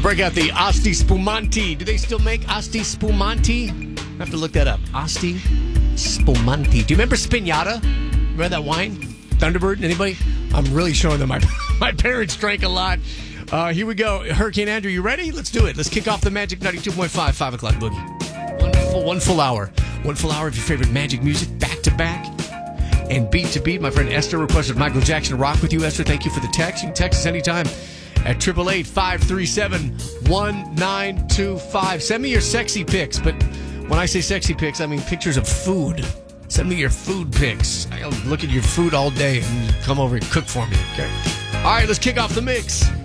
break out the Asti Spumante. Do they still make Asti Spumante? I have to look that up. Asti Spumante. Do you remember Spinata? Remember that wine? Thunderbird? Anybody? I'm really showing them. My parents drank a lot. Here we go. Hurricane Andrew, you ready? Let's do it. Let's kick off the Magic 92.5 5 o'clock boogie. One full hour. One full hour of your favorite magic music, back to back and beat to beat. My friend Esther requested Michael Jackson to rock with you. Esther, thank you for the text. You can text us anytime at 888-537-1925. Send me your sexy pics, but when I say sexy pics, I mean pictures of food. Send me your food pics. I'll look at your food all day and come over and cook for me, okay? All right, let's kick off the mix.